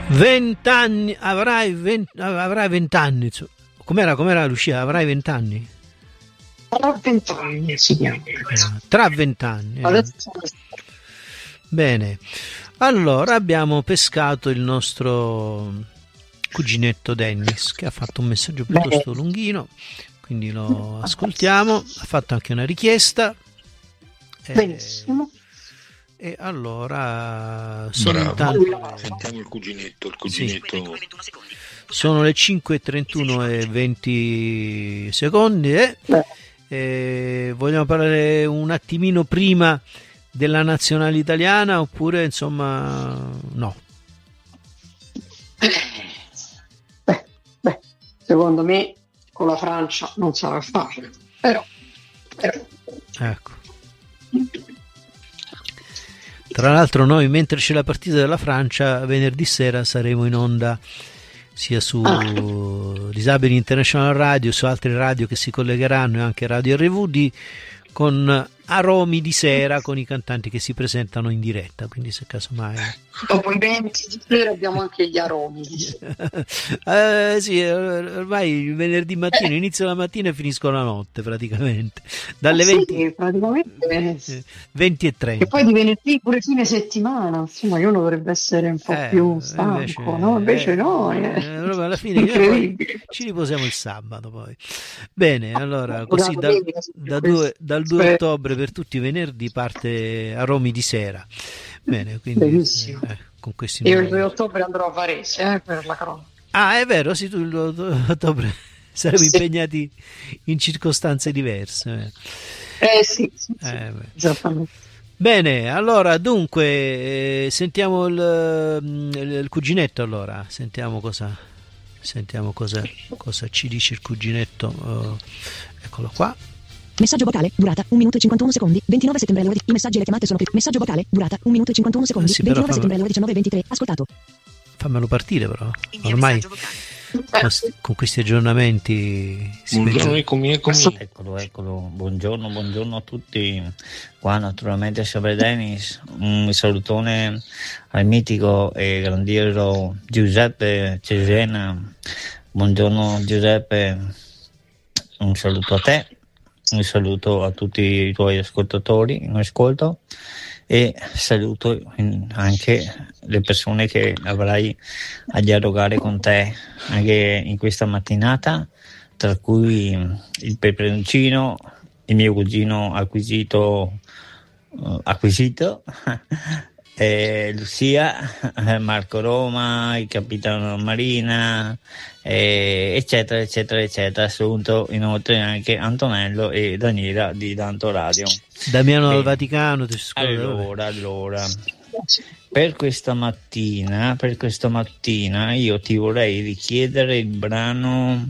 20 anni, avrai 20 anni. Com'era Lucia? Avrai 20 anni? Tra 20 anni si chiama. Tra 20 anni. Adesso... Bene. Allora abbiamo pescato il nostro cuginetto Dennis, che ha fatto un messaggio piuttosto lunghino, quindi lo ascoltiamo. Ha fatto anche una richiesta. Benissimo. E allora sentiamo il cuginetto. Sì. Sono le 5:31 e 20 secondi vogliamo parlare un attimino prima della nazionale italiana oppure insomma no? Beh, secondo me con la Francia non sarà facile, però. Ecco. Tra l'altro noi mentre c'è la partita della Francia venerdì sera saremo in onda sia su Disabili International Radio, su altre radio che si collegheranno e anche Radio RVD con Aromi di sera, con i cantanti che si presentano in diretta, quindi se casomai dopo i 20 di sera abbiamo anche gli aromi sì, ormai il venerdì mattina inizio la mattina e finisco la notte praticamente dalle 20 20 e 30 e poi di venerdì pure fine settimana, insomma uno dovrebbe essere un po' più stanco, invece no, alla fine ci riposiamo il sabato poi. Bene, allora così dal 2 ottobre per tutti i venerdì parte Aromi di sera. Bene, quindi con questi io il 2 ottobre andrò a Varese per la cronaca. È vero, sì, tu il 2 ottobre saremo impegnati in circostanze diverse. Sì. Esattamente. Bene, allora dunque sentiamo il cuginetto, allora sentiamo cosa ci dice il cuginetto. Eccolo qua. Messaggio vocale, durata 1 minuto e 51 secondi, 29 settembre alle ore. I messaggi e le chiamate sono più. Messaggio vocale, durata 1 minuto e 51 secondi, 29 settembre alle ore 19:23. Ascoltato. Fammelo partire però. Ormai con questi aggiornamenti si vede. Eccomi. Eccolo. Buongiorno a tutti. Qua naturalmente sempre Dennis. Un salutone al mitico e grandioso Giuseppe Cesena. Buongiorno Giuseppe. Un saluto a te. Un saluto a tutti i tuoi ascoltatori in ascolto e saluto anche le persone che avrai a dialogare con te anche in questa mattinata, tra cui il peperoncino, il mio cugino acquisito Lucia, Marco Roma, il capitano Marina, eccetera. Saluto inoltre anche Antonello e Daniela di Tanto Radio. Damiano dal Vaticano. Allora, per questa mattina io ti vorrei richiedere il brano.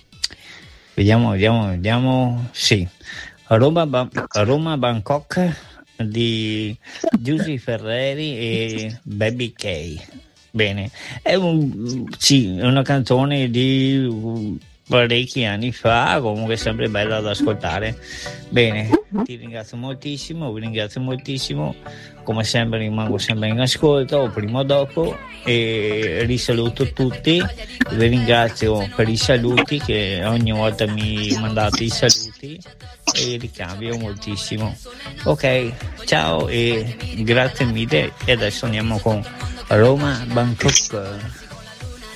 Vediamo. Sì, Roma Bangkok di Giusy Ferreri e Baby K. Bene, è una canzone di parecchi anni fa, comunque sempre bella da ascoltare. Bene, vi ringrazio moltissimo, come sempre rimango sempre in ascolto prima o dopo e risaluto tutti, vi ringrazio per i saluti che ogni volta mi mandate i saluti e ricambio moltissimo. Ok, ciao e grazie mille e adesso andiamo con Roma Bangkok.